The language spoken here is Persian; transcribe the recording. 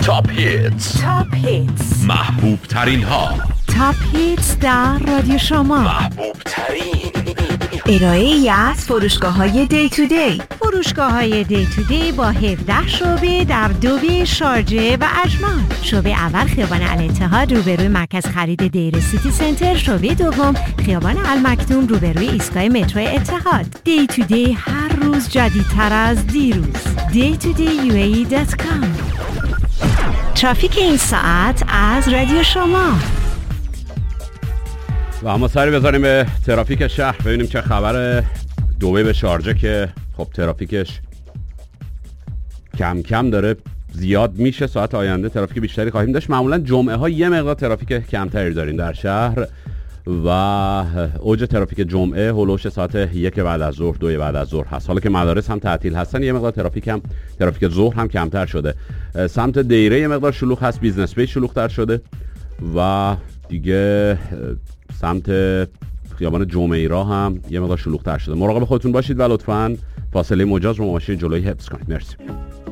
تاپ هیتس محبوب ترین ها. تاپ هیتس در رادیو شما. محبوب ترین ارائه‌ای از فروشگاه‌های دی تو دی. فروشگاه‌های دی تو دی با 17 شعبه در دوبه، شارجه و اجمان. شعبه اول خیابان الاتحاد روبروی مرکز خرید دیر سیتی سنتر. شعبه دوم خیابان المکتوم روبروی ایستگاه مترو اتحاد. دی تو دی هر روز جدیدتر از دیروز. daytoday.com. ترافیک این ساعت از رادیو شما. و اما سری بذاریم به ترافیک شهر ببینیم چه خبر. دوبه به شارجه که خب ترافیکش کم کم داره زیاد میشه. ساعت آینده ترافیک بیشتری خواهیم داشت. معمولا جمعه ها یه مقدار ترافیک کمتری داریم در شهر و اوج ترافیک جمعه هولوش ساعت 1 بعد از ظهر 2 بعد از ظهر هست. حالا که مدارس هم تعطیل هستن یه مقدار ترافیک ظهر هم کمتر شده. سمت دیره یه مقدار شلوغ هست، بیزنس بیس شلوغ‌تر شده و دیگه سمت خیابان جمعه راه هم یه مقدار شلوغ‌تر شده. مراقب خودتون باشید و لطفاً فاصله مجاز رو ماشین جلوی حفظ کنید. مرسی.